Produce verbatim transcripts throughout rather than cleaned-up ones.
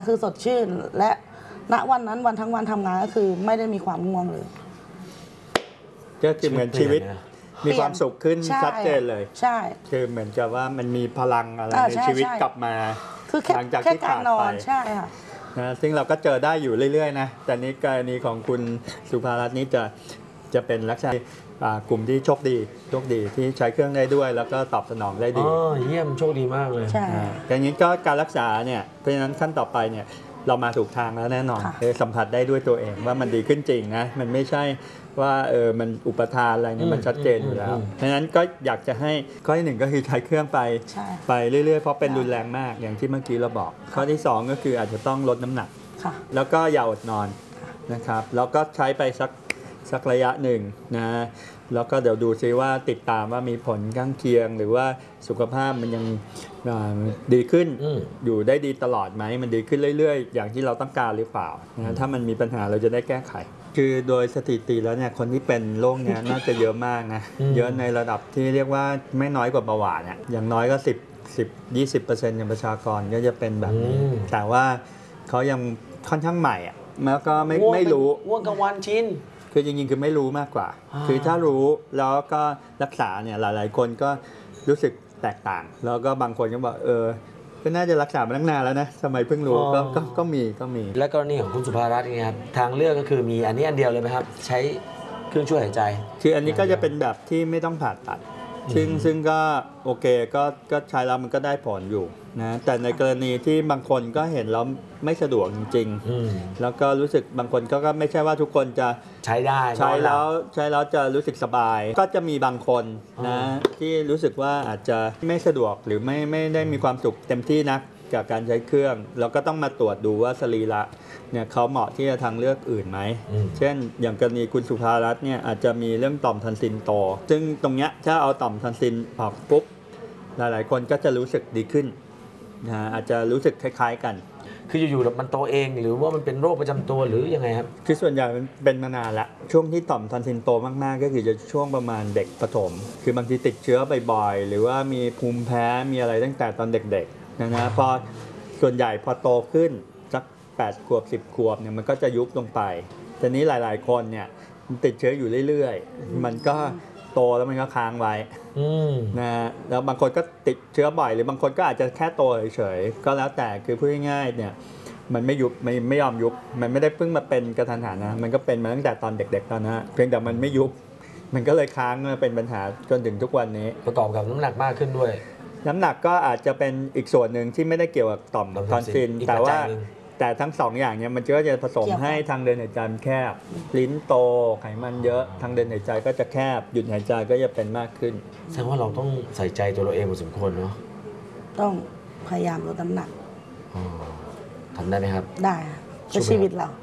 คือสดชื่นและณวันนั้นวันทั้งวันทำงานก็คือไม่ได้มีความง่วงเลยก็คือเหมือนชีวิตมีความสุขขึ้นชัดเจนเลยใช่คือเหมือนกับว่ามันมีพลังอะไรในชีวิตกลับมาหลังจากที่ขาดไปใช่ค่ะนะซึ่งเราก็เจอได้อยู่เรื่อยๆนะแต่นี้กรณีของคุณสุภารัตน์นี้จะจะเป็นลักษณะกลุ่มที่โชคดีโชคดีที่ใช้เครื่องได้ด้วยแล้วก็ตอบสนองได้ดีอ๋อเยี่ยมโชคดีมากเลยใช่อย่างนี้ก็การรักษาเนี่ยเพราะฉะนั้นขั้นต่อไปเนี่ยเรามาถูกทางแล้วแน่นอนสัมผัสได้ด้วยตัวเองว่ามันดีขึ้นจริงนะมันไม่ใช่ว่าเออมันอุปทานอะไรเนี่ยมันชัดเจนอยู่แล้วเพราะฉะนั้นก็อยากจะให้ข้อที่หนึ่งก็คือใช้เครื่องไปไปเรื่อยๆเพราะเป็นรุนแรงมากอย่างที่เมื่อกี้เราบอกข้อที่สองก็คืออาจจะต้องลดน้ำหนักแล้วก็อย่าอดนอนนะครับแล้วก็ใช้ไปสักสักระยะหนึ่งนะแล้วก็เดี๋ยวดูซิว่าติดตามว่ามีผลข้างเคียงหรือว่าสุขภาพมันยังดีขึ้นอยู่ได้ดีตลอดไหมมันดีขึ้นเรื่อยๆอย่างที่เราต้องการหรือเปล่านะถ้ามันมีปัญหาเราจะได้แก้ไขคือโดยสถิติแล้วเนี่ยคนที่เป็นโรคนี้น่าจะเยอะมากนะเยอะในระดับที่เรียกว่าไม่น้อยกว่าเบาหวานเนี่ยอย่างน้อยก็สิบ สิบ ยี่สิบเปอร์เซ็นต์ ของประชากรก็จะเป็นแบบนี้แต่ว่าเขายังค่อนข้างใหม่อ่ะแล้วก็ไม่ไม่รู้ง่วงกลางวันชินคือจริงๆคือไม่รู้มากกว่าคือถ้ารู้แล้วก็รักษาเนี่ยหลายๆคนก็รู้สึกแตกต่างแล้วก็บางคนก็บอกเออก็น่าจะรักษามาตั้งนานแล้วนะทำไมเพิ่งรู้ก็ก็ก็มีก็มีและกรณีของคุณสุภารัตน์เนี่ยครับทางเลือกก็คือมีอันนี้อันเดียวเลยไหมครับใช้เครื่องช่วยหายใจคืออันนี้ก็จะเป็นแบบที่ไม่ต้องผ่าตัดซึ่งซึ่งก็โอเคก็ก็ใช้แล้วมันก็ได้ผลอยู่นะแต่ในกรณีที่บางคนก็เห็นแล้วไม่สะดวกจริงๆแล้วก็รู้สึกบางคนก็ไม่ใช่ว่าทุกคนจะใช้ได้ใช้แล้วใช้แล้วจะรู้สึกสบายก็จะมีบางคนนะที่รู้สึกว่าอาจจะไม่สะดวกหรือไม่ไม่ได้มีความสุขเต็มที่นักกับการใช้เครื่องเราก็ต้องมาตรวจดูว่าสรีระเนี่ยเขาเหมาะที่จะทางเลือกอื่นไหมเช่นอย่างกรณีคุณสุภารัตน์เนี่ยอาจจะมีเรื่องต่อมทอนซิลโตซึ่งตรงเนี้ยถ้าเอาต่อมทอนซิลออกปุ๊บหลายๆคนก็จะรู้สึกดีขึ้นนะอาจจะรู้สึกคล้ายๆกันคืออยู่ๆมันโตเองหรือว่ามันเป็นโรคประจำตัวหรือยังไงครับคือส่วนใหญ่มันเป็นมานานละช่วงที่ต่อมทอนซิลโตมากๆก็คือจะช่วงประมาณเด็กประถมคือบางทีติดเชื้อบ่อยๆหรือว่ามีภูมิแพ้มีอะไรตั้งแต่ตอนเด็กๆนะนะพอส่วนใหญ่พอโตขึ้นสักแปดขวบสิบขวบเนี่ยมันก็จะยุบลงไปทีนี้หลายๆคนเนี่ยติดเชื้ออยู่เรื่อยๆมันก็โตแล้วมันก็ค้างไว้นะแล้วบางคนก็ติดเชื้อบ่อยหรือบางคนก็อาจจะแค่โตเฉยๆก็แล้วแต่คือพูดง่ายๆเนี่ยมันไม่ยุบไม่ไม่ยอมยุบมันไม่ได้เพิ่งมาเป็นกระทันหันนะมันก็เป็นมาตั้งแต่ตอนเด็กๆตอนนั้นเพียงแต่มันไม่ยุบมันก็เลยค้างมาเป็นปัญหาจนถึงทุกวันนี้ประกอบกับน้ำหนักมากขึ้นด้วยน้ำหนักก็อาจจะเป็นอีกส่วนหนึ่งที่ไม่ได้เกี่ยวกับต่อมทอนซิลแต่ว่าแต่ทั้งสองอย่างเนี่ยมันก็จะผสมให้ทางเดินหายใจแคบลิ้นโตไขมันเยอะทางเดินหายใจก็จะแคบหยุดหายใจก็จะเป็นมากขึ้นแสดงว่าเราต้องใส่ใจตัวเราเองพอสมควรเนาะต้องพยายามลดน้ำหนักทำได้ไหมครับได้เพื่อชีวิตเรา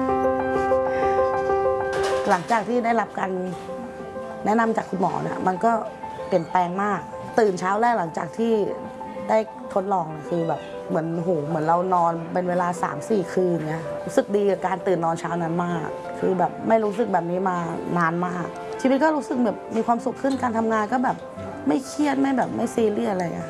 หลังจากที่ได้รับการแนะนำจากคุณหมอเนี่ยมันก็เปลี่ยนแปลงมากตื่นเช้าแรกหลังจากที่ได้ทดลองคือแบบเหมือนโหเหมือนเรานอนเป็นเวลา สามสี่ คืนเงี้ยรู้สึกดีกับการตื่นนอนเช้านั้นมากคือแบบไม่รู้สึกแบบนี้มานานมากชีวิตก็รู้สึกแบบมีความสุขขึ้นการทำงานก็แบบไม่เครียดไม่แบบไม่ซีเรียสอะไรอะ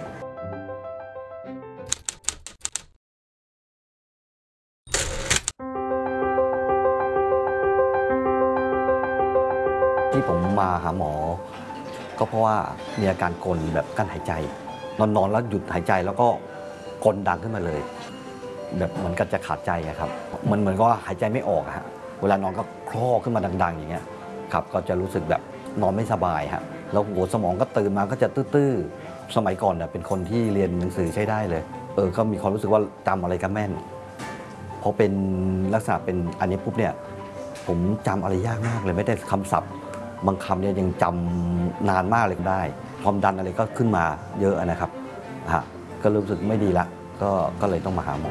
ที่ผมมาหาหมอก็เพราะว่ามีอาการกรนแบบกั้นหายใจนอนๆแล้วหยุดหายใจแล้วก็กรนดังขึ้นมาเลยแบบเหมือนกับจะขาดใจครับมันเหมือนก็หายใจไม่ออกฮะเวลานอนก็คลอขึ้นมาดังๆอย่างเงี้ยครับก็จะรู้สึกแบบนอนไม่สบายฮะแล้วหัวสมองก็ตื่นมาก็จะตื้อๆสมัยก่อนเนี่ยเป็นคนที่เรียนหนังสือใช้ได้เลยเออก็มีความรู้สึกว่าจำอะไรก็แม่นพอเป็นลักษณะเป็นอันนี้ปุ๊บเนี่ยผมจำอะไรยากมากเลยไม่ได้คำศัพท์บางคำเนี่ยยังจำนานมากเลยได้ความดันอะไรก็ขึ้นมาเยอะนะครับฮะก็รู้สึกไม่ดีละก็ก็เลยต้องมาหาหมอ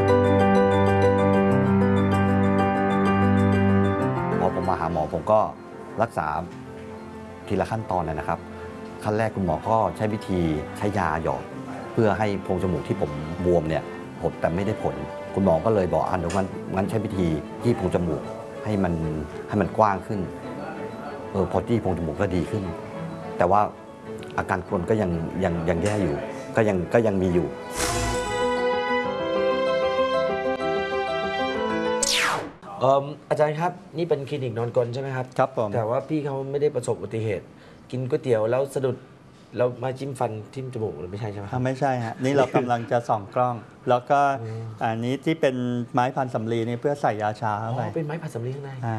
พอผมมาหาหมอผมก็รักษาทีละขั้นตอนนะครับขั้นแรกคุณหมอก็ใช้วิธีใช้ยาหยอดเพื่อให้โพรงจมูกที่ผมบวมเนี่ยหดแต่ไม่ได้ผลคุณหมอก็เลยบอกอันเดียวกันงั้นใช้วิธีที่โพรงจมูกให้มันให้มันกว้างขึ้นเออพอที่โพรงจมูกก็ดีขึ้นแต่ว่าอาการกรนก็ยังยังยังแย่อยู่ก็ยังก็ยังมีอยู่เอ่ออาจารย์ครับนี่เป็นคลินิกนอนกลใช่ไหมครับครับผมแต่ว่าพี่เขาไม่ได้ประสบอุบัติเหตุ กินก๋วยเตี๋ยวแล้วสะดุดแล้วมาจิ้มฟันทิ่มจมูกหรือไม่ใช่ใช่ไหมคอ่ะรับไม่ใช่ฮะนี่เรากำลังจะส่องกล้อง แล้วก็อันนี้ที่เป็นไม้พันสำลีนี่เพื่อใส่ยาชาเข้าอ๋ไปอเป็นไม้ผัดสำลีข้างใน